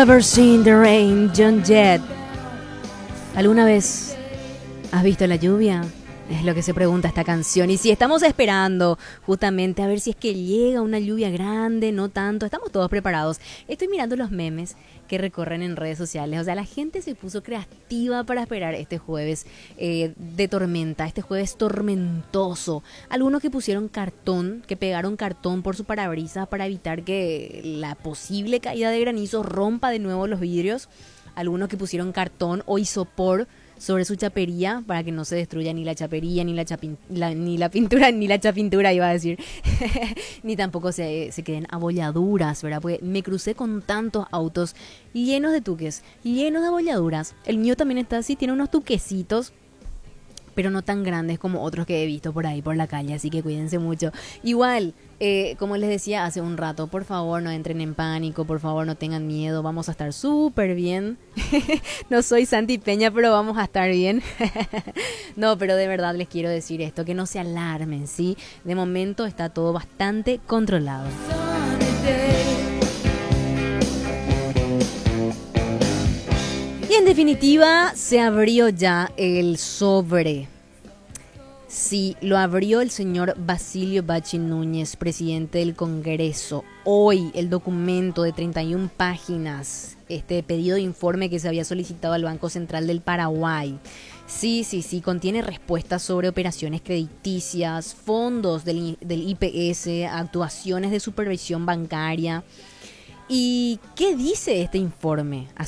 Never Seen the Rain, John Jett. ¿Alguna vez has visto la lluvia? Es lo que se pregunta esta canción. Y si estamos esperando justamente a ver si es que llega una lluvia grande, no tanto, estamos todos preparados. Estoy mirando los memes que recorren en redes sociales. O sea, la gente se puso creativa para esperar este jueves de tormenta, este jueves tormentoso. Algunos que pusieron cartón, que pegaron cartón por su parabrisas para evitar que la posible caída de granizo rompa de nuevo los vidrios. Algunos que pusieron cartón o isopor sobre su chapería para que no se destruya ni la chapería, ni la pintura, ni la chapintura, iba a decir, ni tampoco se queden abolladuras, ¿verdad? Porque me crucé con tantos autos llenos de tuques, llenos de abolladuras. El mío también está así, tiene unos tuquecitos, pero no tan grandes como otros que he visto por ahí, por la calle, así que cuídense mucho. Igual, como les decía hace un rato, por favor no entren en pánico, por favor no tengan miedo, vamos a estar súper bien. No soy Santi Peña, pero vamos a estar bien. No, pero de verdad les quiero decir esto, que no se alarmen, ¿sí? De momento está todo bastante controlado. Y en definitiva, se abrió ya el sobre. Sí, lo abrió el señor Basilio Bachi Núñez, presidente del Congreso. Hoy, el documento de 31 páginas, este pedido de informe que se había solicitado al Banco Central del Paraguay. Sí, contiene respuestas sobre operaciones crediticias, fondos del IPS, actuaciones de supervisión bancaria. ¿Y qué dice este informe?